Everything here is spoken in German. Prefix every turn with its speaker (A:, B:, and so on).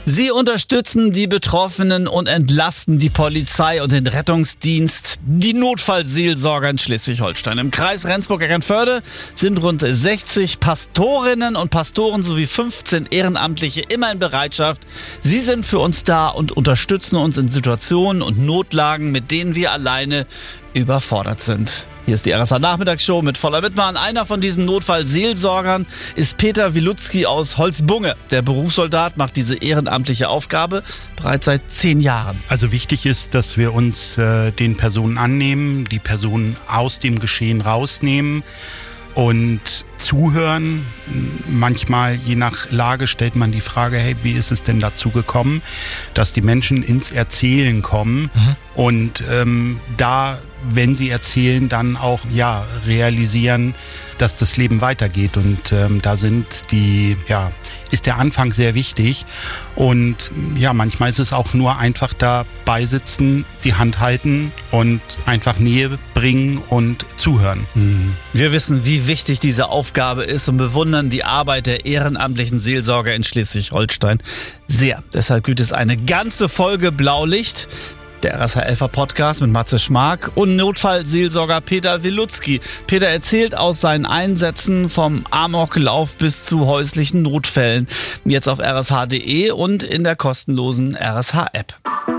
A: Sie unterstützen die Betroffenen und entlasten die Polizei und den Rettungsdienst. Die Notfallseelsorger in Schleswig-Holstein. Im Kreis Rendsburg-Eckernförde sind rund 60 Pastorinnen und Pastoren sowie 15 Ehrenamtliche immer in Bereitschaft. Sie sind für uns da und unterstützen uns in Situationen und Notlagen, mit denen wir alleine überfordert sind. Hier ist die RSA-Nachmittagsshow mit voller Mitmachen. Einer von diesen Notfallseelsorgern ist Peter Wilutzki aus Holzbunge. Der Berufssoldat macht diese ehrenamtliche Aufgabe bereits seit 10 Jahren.
B: Also wichtig ist, dass wir uns den Personen annehmen, die Personen aus dem Geschehen rausnehmen und zuhören. Manchmal, je nach Lage, stellt man die Frage, hey, wie ist es denn dazu gekommen, dass die Menschen ins Erzählen kommen und da, wenn sie erzählen, dann auch realisieren, dass das Leben weitergeht. Und da ist der Anfang sehr wichtig. Und manchmal ist es auch nur einfach dabei sitzen, die Hand halten und einfach Nähe bringen und zuhören.
A: Wir wissen, wie wichtig diese Aufgabe ist und bewundern die Arbeit der ehrenamtlichen Seelsorger in Schleswig-Holstein sehr. Deshalb gibt es eine ganze Folge Blaulicht, der RSH-Elfer-Podcast mit Matze Schmark und Notfallseelsorger Peter Wilutzki. Peter erzählt aus seinen Einsätzen vom Amoklauf bis zu häuslichen Notfällen. Jetzt auf rsh.de und in der kostenlosen RSH-App.